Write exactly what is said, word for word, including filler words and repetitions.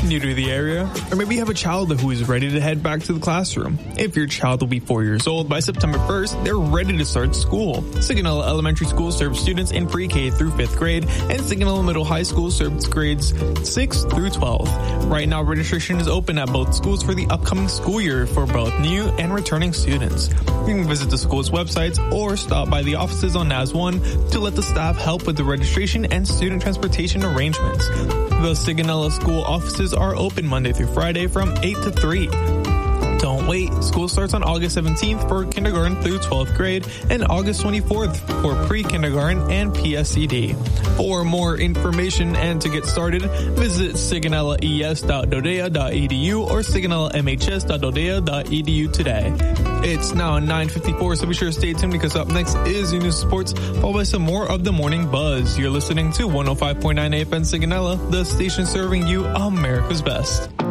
new to the area? Or maybe you have a child who is ready to head back to the classroom. If your child will be four years old by September first, they're ready to start school. Sigonella Elementary School serves students in pre-K through fifth grade, and Sigonella Middle High School serves grades six through twelve. Right now, registration is open at both schools for the upcoming school year for both new and returning students. You can visit the school's websites or stop by the offices on N A S one to let the staff help with the registration and student transportation arrangements. The Sigonella school offices are open Monday through Friday from eight to three. Don't wait. School starts on August seventeenth for kindergarten through twelfth grade and August twenty-fourth for pre-kindergarten and P S C D. For more information and to get started, visit sigonella e s dot dodea dot e d u or sigonella m h s dot dodea dot e d u today. It's now nine fifty-four, so be sure to stay tuned because up next is your news sports, followed by some more of the Morning Buzz. You're listening to one oh five point nine A F M Sigonella, the station serving you America's best.